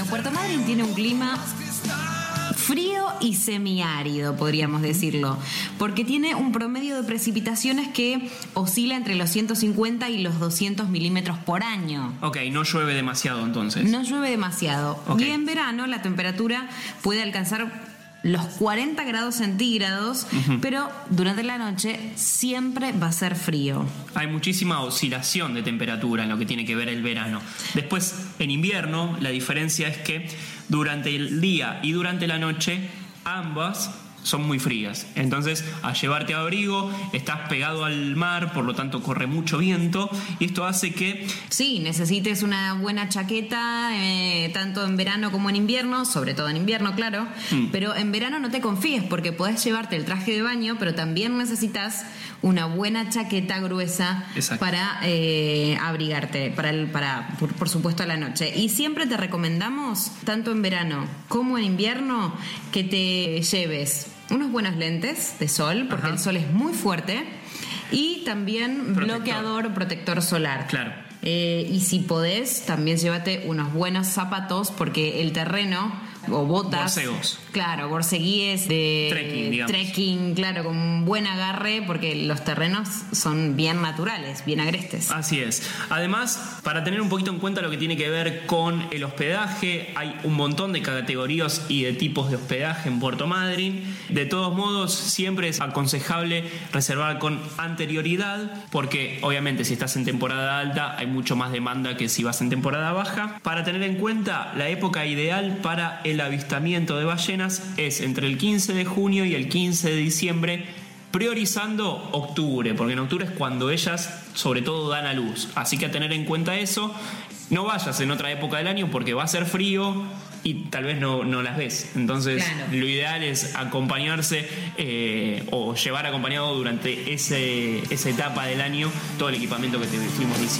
Puerto Madryn tiene un clima frío y semiárido, podríamos decirlo, porque tiene un promedio de precipitaciones que oscila entre los 150 y los 200 milímetros por año. Ok, no llueve demasiado entonces. No llueve demasiado. Okay. Y en verano la temperatura puede alcanzar los 40 grados centígrados, pero durante la noche siempre va a ser frío. Hay muchísima oscilación de temperatura en lo que tiene que ver el verano. Después, en invierno, la diferencia es que durante el día y durante la noche, ambas son muy frías. Entonces, a llevarte abrigo, estás pegado al mar, por lo tanto corre mucho viento, y esto hace que... Sí, necesites una buena chaqueta, tanto en verano como en invierno, sobre todo en invierno, claro, pero en verano no te confíes porque podés llevarte el traje de baño, pero también necesitas una buena chaqueta gruesa. Exacto. Para abrigarte, por supuesto a la noche. Y siempre te recomendamos, tanto en verano como en invierno, que te lleves unos buenos lentes de sol, porque el sol es muy fuerte, y también bloqueador, protector solar. Claro. Y si podés, también llévate unos buenos zapatos, porque el terreno o botas, borcegos. Claro, borceguíes de trekking, digamos. Trekking, claro, con un buen agarre, porque los terrenos son bien naturales, bien agrestes. Así es. Además, para tener un poquito en cuenta lo que tiene que ver con el hospedaje, hay un montón de categorías y de tipos de hospedaje en Puerto Madryn. De todos modos, siempre es aconsejable reservar con anterioridad, porque obviamente si estás en temporada alta hay mucho más demanda que si vas en temporada baja. Para tener en cuenta, la época ideal para el avistamiento de ballenas es entre el 15 de junio y el 15 de diciembre, priorizando octubre, porque en octubre es cuando ellas sobre todo dan a luz. Así que a tener en cuenta eso. No vayas en otra época del año porque va a ser frío y tal vez no las ves. Entonces, claro, lo ideal es acompañarse o llevar acompañado durante esa etapa del año todo el equipamiento que te fuimos diciendo.